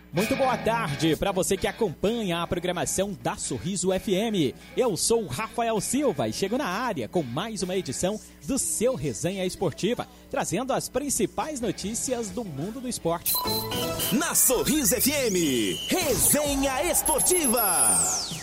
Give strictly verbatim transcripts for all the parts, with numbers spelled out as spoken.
Muito boa tarde para você que acompanha a programação da Sorriso F M. Eu sou o Rafael Silva e chego na área com mais uma edição do seu Resenha Esportiva, trazendo as principais notícias do mundo do esporte. Na Sorriso F M, Resenha Esportiva.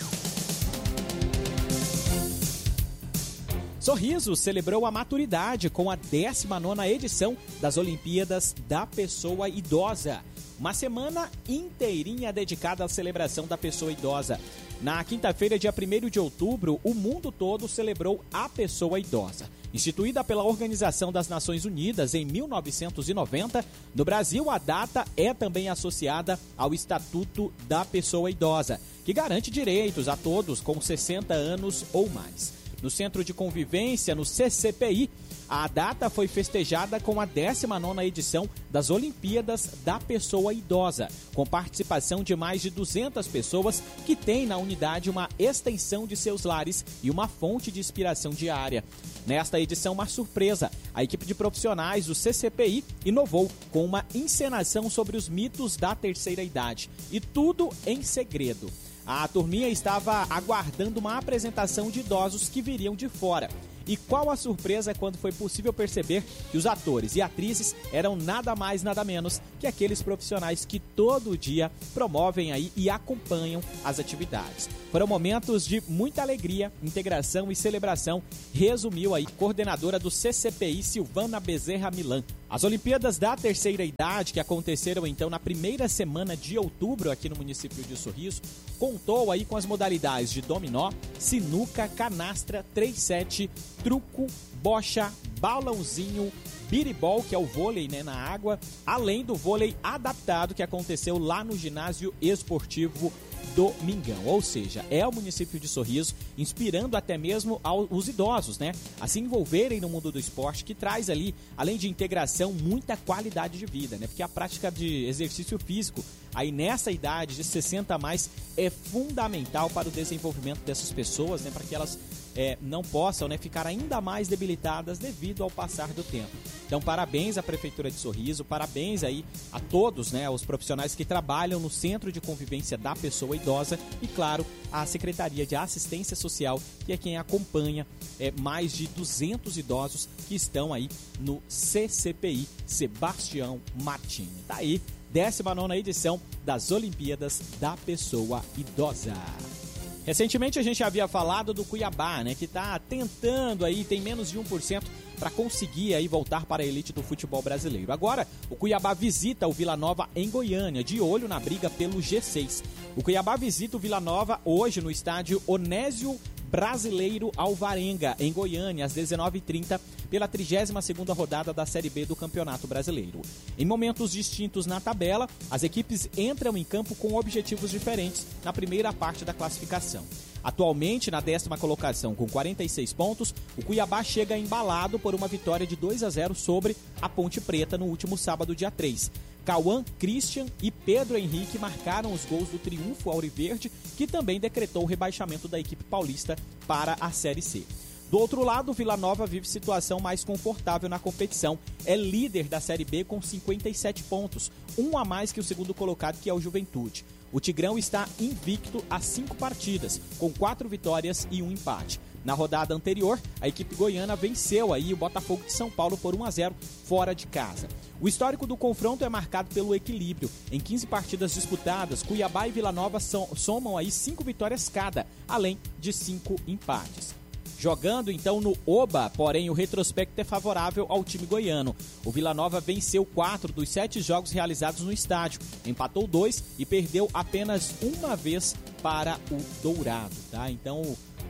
Sorriso celebrou a maturidade com a décima nona edição das Olimpíadas da Pessoa Idosa. Uma semana inteirinha dedicada à celebração da pessoa idosa. Na quinta-feira, dia primeiro de outubro, o mundo todo celebrou a pessoa idosa. Instituída pela Organização das Nações Unidas em mil novecentos e noventa, no Brasil a data é também associada ao Estatuto da Pessoa Idosa, que garante direitos a todos com sessenta anos ou mais. No Centro de Convivência, no C C P I, a data foi festejada com a décima nona edição das Olimpíadas da Pessoa Idosa, com participação de mais de duzentas pessoas que têm na unidade uma extensão de seus lares e uma fonte de inspiração diária. Nesta edição, uma surpresa, a equipe de profissionais do C C P I inovou com uma encenação sobre os mitos da terceira idade, e tudo em segredo. A turminha estava aguardando uma apresentação de idosos que viriam de fora. E qual a surpresa quando foi possível perceber que os atores e atrizes eram nada mais, nada menos que aqueles profissionais que todo dia promovem aí e acompanham as atividades. Foram momentos de muita alegria, integração e celebração, resumiu aí a coordenadora do C C P I, Silvana Bezerra Milan. As Olimpíadas da Terceira Idade, que aconteceram então na primeira semana de outubro aqui no município de Sorriso, contou aí com as modalidades de dominó, sinuca, canastra, três sete, truco, bocha, balãozinho, biribol, que é o vôlei, né, na água, além do vôlei adaptado que aconteceu lá no ginásio esportivo Domingão, ou seja, é o município de Sorriso inspirando até mesmo os idosos, né, a se envolverem no mundo do esporte, que traz ali, além de integração, muita qualidade de vida, né, porque a prática de exercício físico aí nessa idade de sessenta a mais é fundamental para o desenvolvimento dessas pessoas, né, para que elas é, não possam, né, ficar ainda mais debilitadas devido ao passar do tempo. Então, parabéns à Prefeitura de Sorriso, parabéns aí a todos, né, os profissionais que trabalham no Centro de Convivência da Pessoa Idosa e, claro, a Secretaria de Assistência Social, que é quem acompanha é, mais de duzentos idosos que estão aí no C C P I Sebastião Martini. Tá aí, décima nona edição das Olimpíadas da Pessoa Idosa. Recentemente a gente havia falado do Cuiabá, né, que está tentando aí, tem menos de um por cento para conseguir aí voltar para a elite do futebol brasileiro. Agora, o Cuiabá visita o Vila Nova em Goiânia, de olho na briga pelo G seis. O Cuiabá visita o Vila Nova hoje no estádio Onésio Brasileiro Alvarenga, em Goiânia, às dezenove e trinta, pela trigésima segunda rodada da Série B do Campeonato Brasileiro. Em momentos distintos na tabela, as equipes entram em campo com objetivos diferentes na primeira parte da classificação. Atualmente, na décima colocação, com quarenta e seis pontos, o Cuiabá chega embalado por uma vitória de dois a zero sobre a Ponte Preta no último sábado, dia três. Cauã, Christian e Pedro Henrique marcaram os gols do triunfo auriverde, que também decretou o rebaixamento da equipe paulista para a Série C. Do outro lado, o Vila Nova vive situação mais confortável na competição. É líder da Série B com cinquenta e sete pontos, um a mais que o segundo colocado, que é o Juventude. O Tigrão está invicto a cinco partidas, com quatro vitórias e um empate. Na rodada anterior, a equipe goiana venceu aí o Botafogo de São Paulo por um a zero fora de casa. O histórico do confronto é marcado pelo equilíbrio. Em quinze partidas disputadas, Cuiabá e Vila Nova somam aí cinco vitórias cada, além de cinco empates. Jogando então no Oba, porém o retrospecto é favorável ao time goiano. O Vila Nova venceu quatro dos sete jogos realizados no estádio, empatou dois e perdeu apenas uma vez para o Dourado, tá? Então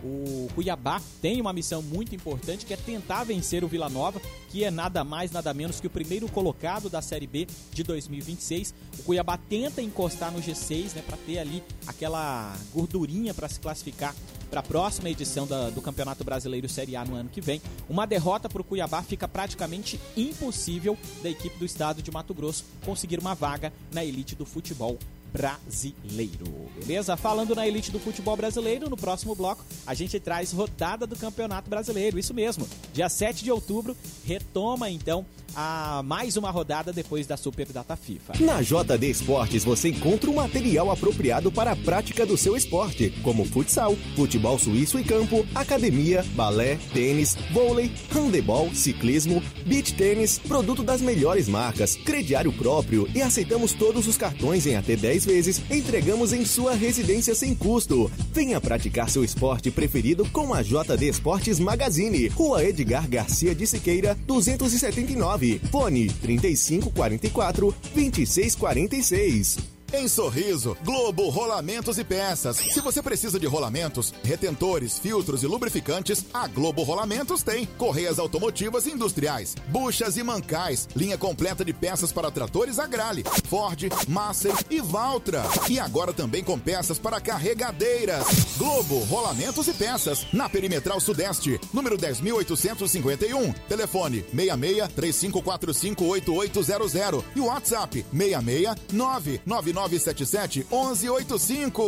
o Cuiabá tem uma missão muito importante, que é tentar vencer o Vila Nova, que é nada mais, nada menos que o primeiro colocado da Série B de dois mil e vinte e seis. O Cuiabá tenta encostar no G seis, né, para ter ali aquela gordurinha para se classificar para a próxima edição da, do Campeonato Brasileiro Série A no ano que vem. Uma derrota para o Cuiabá fica praticamente impossível da equipe do estado de Mato Grosso conseguir uma vaga na elite do futebol brasileiro. Beleza? Falando na elite do futebol brasileiro, no próximo bloco a gente traz rodada do Campeonato Brasileiro. Isso mesmo, dia sete de outubro retoma então a mais uma rodada depois da Super Data FIFA. Na J D Esportes você encontra o material apropriado para a prática do seu esporte, como futsal, futebol suíço e campo, academia, balé, tênis, vôlei, handebol, ciclismo, beach tênis, produto das melhores marcas, crediário próprio e aceitamos todos os cartões em até dez vezes, entregamos em sua residência sem custo. Venha praticar seu esporte preferido com a J D Esportes Magazine, Rua Edgar Garcia de Siqueira, duzentos e setenta e nove. Fone trinta e cinco quarenta e quatro, vinte e seis quarenta e seis. Em Sorriso, Globo Rolamentos e Peças. Se você precisa de rolamentos, retentores, filtros e lubrificantes, a Globo Rolamentos tem. Correias automotivas e industriais, buchas e mancais, linha completa de peças para tratores Agrale, Ford, Massey e Valtra. E agora também com peças para carregadeiras. Globo Rolamentos e Peças, na Perimetral Sudeste, número dez mil oitocentos e cinquenta e um. Telefone seis seis, três cinco quatro cinco, oito oito zero zero e o WhatsApp seis seis nove nove nove sete sete um um oito cinco.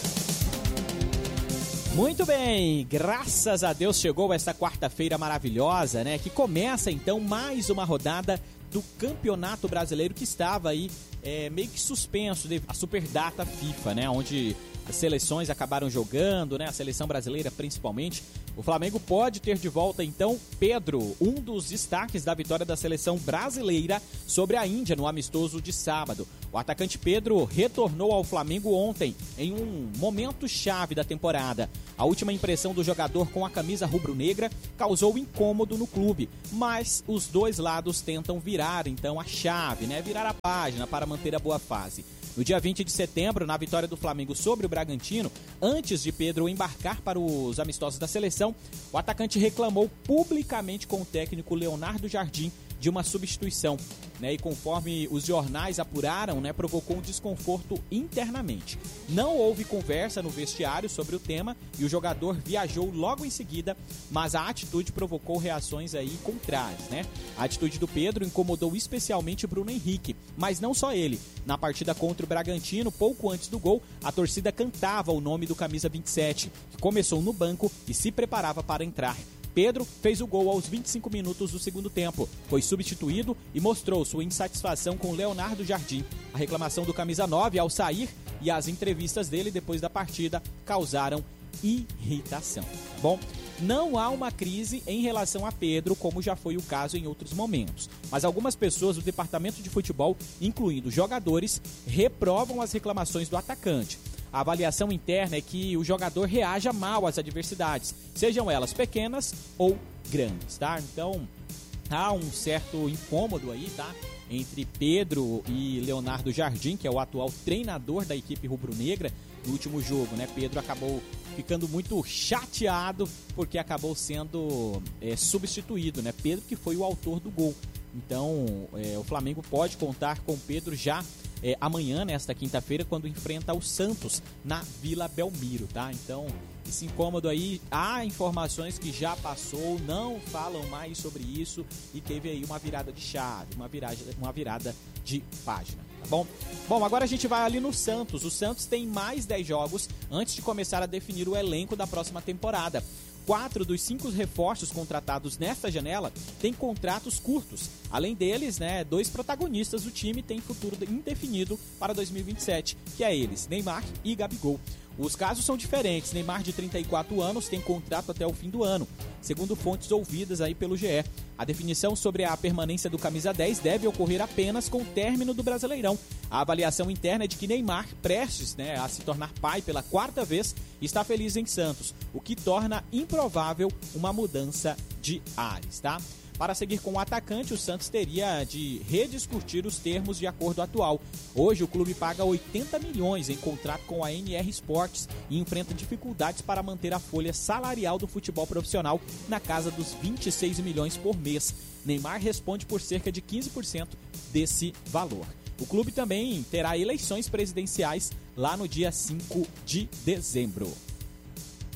Muito bem, graças a Deus chegou esta quarta-feira maravilhosa, né? Que começa então mais uma rodada do Campeonato Brasileiro que estava aí é, meio que suspenso devido à Super Data FIFA, né? Onde as seleções acabaram jogando, né? A seleção brasileira principalmente. O Flamengo pode ter de volta então Pedro, um dos destaques da vitória da seleção brasileira sobre a Índia no amistoso de sábado. O atacante Pedro retornou ao Flamengo ontem em um momento chave da temporada. A última impressão do jogador com a camisa rubro-negra causou incômodo no clube, mas os dois lados tentam virar então a chave, né? Virar a página para manter a boa fase. No dia vinte de setembro, na vitória do Flamengo sobre o Bragantino, antes de Pedro embarcar para os amistosos da seleção, o atacante reclamou publicamente com o técnico Leonardo Jardim de uma substituição, né? E conforme os jornais apuraram, né, provocou um desconforto internamente. Não houve conversa no vestiário sobre o tema e o jogador viajou logo em seguida, mas a atitude provocou reações aí contrárias, né? A atitude do Pedro incomodou especialmente Bruno Henrique, mas não só ele. Na partida contra o Bragantino, pouco antes do gol, a torcida cantava o nome do camisa vinte e sete, que começou no banco e se preparava para entrar. Pedro fez o gol aos vinte e cinco minutos do segundo tempo, foi substituído e mostrou sua insatisfação com Leonardo Jardim. A reclamação do camisa nove ao sair e as entrevistas dele depois da partida causaram irritação. Bom, não há uma crise em relação a Pedro, como já foi o caso em outros momentos, mas algumas pessoas do departamento de futebol, incluindo jogadores, reprovam as reclamações do atacante. A avaliação interna é que o jogador reaja mal às adversidades, sejam elas pequenas ou grandes, tá? Então, há um certo incômodo aí, tá? Entre Pedro e Leonardo Jardim, que é o atual treinador da equipe rubro-negra, no último jogo, né? Pedro acabou ficando muito chateado porque acabou sendo é, substituído, né? Pedro que foi o autor do gol. Então, é, o Flamengo pode contar com Pedro já é, amanhã, nesta quinta-feira, quando enfrenta o Santos na Vila Belmiro, tá? Então, esse incômodo aí, há informações que já passou, não falam mais sobre isso e teve aí uma virada de chave, uma virada, uma virada de página, tá bom? Bom, agora a gente vai ali no Santos. O Santos tem mais dez jogos antes de começar a definir o elenco da próxima temporada. Quatro dos cinco reforços contratados nesta janela têm contratos curtos. Além deles, né, dois protagonistas do time têm futuro indefinido para dois mil e vinte e sete, que é eles, Neymar e Gabigol. Os casos são diferentes. Neymar, de trinta e quatro anos, tem contrato até o fim do ano, segundo fontes ouvidas aí pelo G E. A definição sobre a permanência do camisa dez deve ocorrer apenas com o término do Brasileirão. A avaliação interna é de que Neymar, prestes, né, a se tornar pai pela quarta vez, está feliz em Santos, o que torna improvável uma mudança de ares, tá? Para seguir com o atacante, o Santos teria de rediscutir os termos de acordo atual. Hoje, o clube paga oitenta milhões em contrato com a N R Sports e enfrenta dificuldades para manter a folha salarial do futebol profissional na casa dos vinte e seis milhões por mês. Neymar responde por cerca de quinze por cento desse valor. O clube também terá eleições presidenciais lá no dia cinco de dezembro.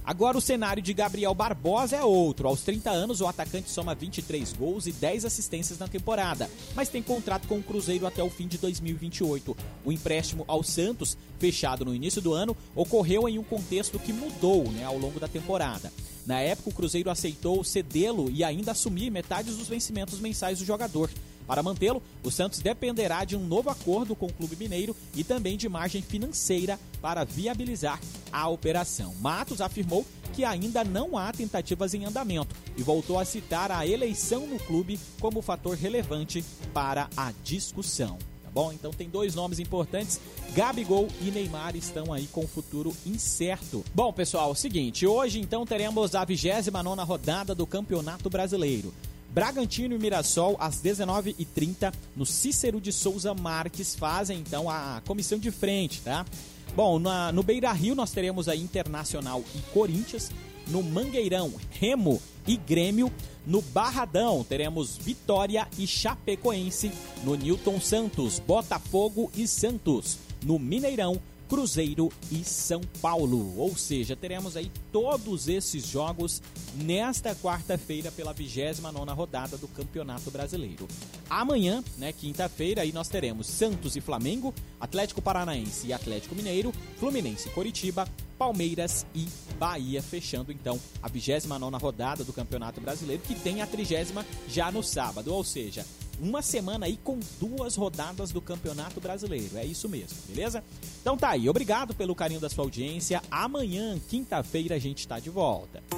Agora o cenário de Gabriel Barbosa é outro. Aos trinta anos, o atacante soma vinte e três gols e dez assistências na temporada, mas tem contrato com o Cruzeiro até o fim de dois mil e vinte e oito. O empréstimo ao Santos, fechado no início do ano, ocorreu em um contexto que mudou, né, ao longo da temporada. Na época, o Cruzeiro aceitou cedê-lo e ainda assumir metade dos vencimentos mensais do jogador. Para mantê-lo, o Santos dependerá de um novo acordo com o Clube Mineiro e também de margem financeira para viabilizar a operação. Matos afirmou que ainda não há tentativas em andamento e voltou a citar a eleição no clube como fator relevante para a discussão. Tá bom? Então tem dois nomes importantes, Gabigol e Neymar estão aí com o futuro incerto. Bom, pessoal, é o seguinte, hoje então teremos a vigésima nona rodada do Campeonato Brasileiro. Bragantino e Mirassol, às dezenove e trinta, no Cícero de Souza Marques, fazem então a comissão de frente, tá? Bom, na, no Beira-Rio nós teremos aí Internacional e Corinthians, no Mangueirão, Remo e Grêmio, no Barradão teremos Vitória e Chapecoense, no Newton Santos, Botafogo e Santos, no Mineirão, Cruzeiro e São Paulo. Ou seja, teremos aí todos esses jogos nesta quarta-feira pela vigésima nona rodada do Campeonato Brasileiro. Amanhã, né, quinta-feira, aí nós teremos Santos e Flamengo, Atlético Paranaense e Atlético Mineiro, Fluminense e Coritiba, Palmeiras e Bahia, fechando então a vigésima nona rodada do Campeonato Brasileiro, que tem a trigésima já no sábado, ou seja, uma semana aí com duas rodadas do Campeonato Brasileiro. É isso mesmo, beleza? Então tá aí, obrigado pelo carinho da sua audiência. Amanhã, quinta-feira, a gente tá de volta.